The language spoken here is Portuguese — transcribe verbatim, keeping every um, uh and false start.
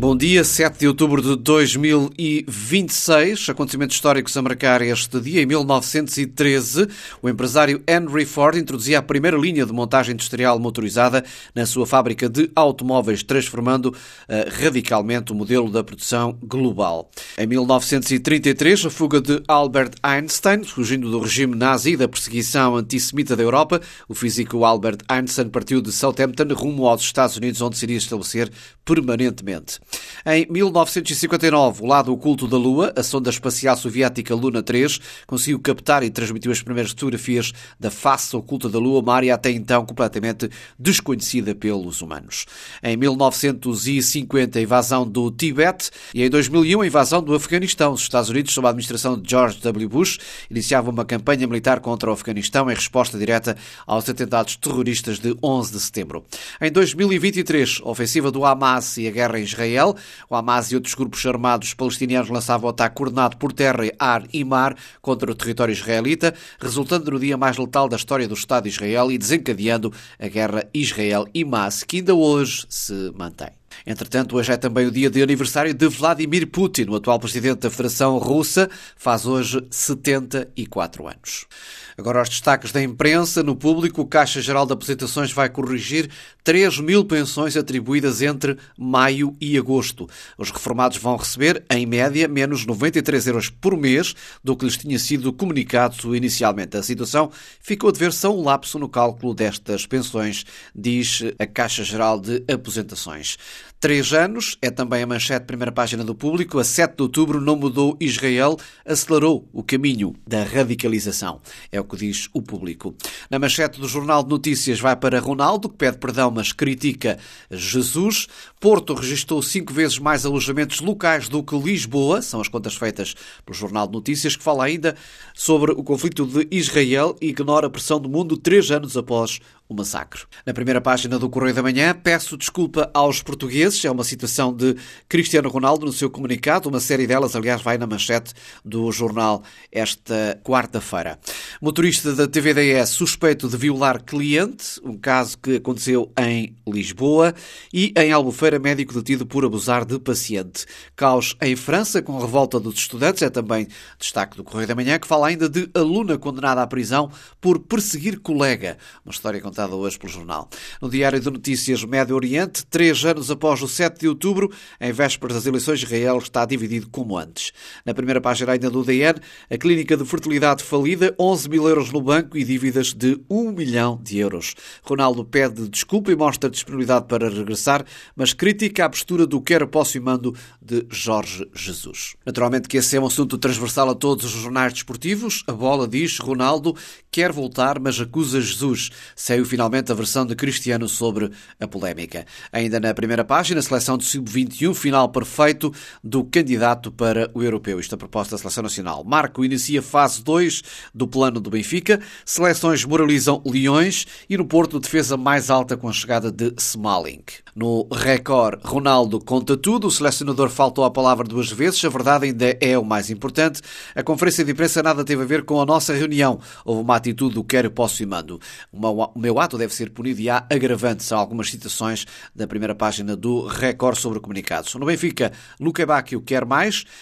Bom dia, sete de outubro de dois mil e vinte e seis, acontecimentos históricos a marcar este dia. Em mil novecentos e treze, o empresário Henry Ford introduzia a primeira linha de montagem industrial motorizada na sua fábrica de automóveis, transformando uh, radicalmente o modelo da produção global. Em mil novecentos e trinta e três, a fuga de Albert Einstein, fugindo do regime nazi e da perseguição antissemita da Europa, o físico Albert Einstein partiu de Southampton rumo aos Estados Unidos, onde se iria estabelecer permanentemente. Em mil novecentos e cinquenta e nove, o lado oculto da Lua, a sonda espacial soviética Luna três, conseguiu captar e transmitiu as primeiras fotografias da face oculta da Lua, uma área até então completamente desconhecida pelos humanos. Em mil novecentos e cinquenta, a invasão do Tibete, e em dois mil e um, a invasão do Afeganistão. Os Estados Unidos, sob a administração de George W. Bush, iniciavam uma campanha militar contra o Afeganistão em resposta direta aos atentados terroristas de onze de setembro. Em dois mil e vinte e três, a ofensiva do Hamas e a guerra em Israel. O Hamas e outros grupos armados palestinianos lançavam ataque coordenado por terra, ar e mar contra o território israelita, resultando no dia mais letal da história do Estado de Israel e desencadeando a guerra Israel-Hamas, que ainda hoje se mantém. Entretanto, hoje é também o dia de aniversário de Vladimir Putin, o atual presidente da Federação Russa, faz hoje setenta e quatro anos. Agora aos destaques da imprensa. No Público, o Caixa Geral de Aposentações vai corrigir três mil pensões atribuídas entre maio e agosto. Os reformados vão receber, em média, menos noventa e três euros por mês do que lhes tinha sido comunicado inicialmente. A situação ficou a dever-se a um lapso no cálculo destas pensões, diz a Caixa Geral de Aposentações. Três anos é também a manchete, primeira página do Público. A sete de outubro não mudou Israel, acelerou o caminho da radicalização. É o que diz o Público. Na manchete do Jornal de Notícias vai para Ronaldo, que pede perdão, mas critica Jesus. Porto registrou cinco vezes mais alojamentos locais do que Lisboa. São as contas feitas pelo Jornal de Notícias, que fala ainda sobre o conflito de Israel e ignora a pressão do mundo três anos após o massacre. Na primeira página do Correio da Manhã, peço desculpa aos portugueses. É uma citação de Cristiano Ronaldo no seu comunicado. Uma série delas, aliás, vai na manchete do jornal esta quarta-feira. Motorista da T V D S suspeito de violar cliente, um caso que aconteceu em Lisboa. E em Albufeira, médico detido por abusar de paciente. Caos em França, com a revolta dos estudantes, é também destaque do Correio da Manhã, que fala ainda de aluna condenada à prisão por perseguir colega. Uma história contada hoje pelo jornal. No Diário de Notícias, Médio Oriente, três anos após o sete de outubro, em vésperas das eleições, Israel está dividido como antes. Na primeira página ainda do D N, a clínica de fertilidade falida, onze mil euros no banco e dívidas de um milhão de euros. Ronaldo pede desculpa e mostra disponibilidade para regressar, mas critica a postura do quero, posso e mando de Jorge Jesus. Naturalmente que esse é um assunto transversal a todos os jornais desportivos. A Bola diz: Ronaldo quer voltar, mas acusa Jesus. Saiu finalmente a versão de Cristiano sobre a polémica. Ainda na primeira página, a seleção de sub vinte e um, final perfeito do candidato para o europeu. Isto é a proposta da Seleção Nacional. Marco inicia fase dois do plano do Benfica. Seleções moralizam Leões e no Porto, defesa mais alta com a chegada de Smalling. No Record, Ronaldo conta tudo. O selecionador faltou à palavra duas vezes. A verdade ainda é o mais importante. A conferência de imprensa nada teve a ver com a nossa reunião. Houve uma atitude do quero, posso e mando. Uma, o meu ato deve ser punido e há agravantes. Há algumas citações da primeira página do Record sobre comunicados. No Benfica, Luca Bacchio quer mais.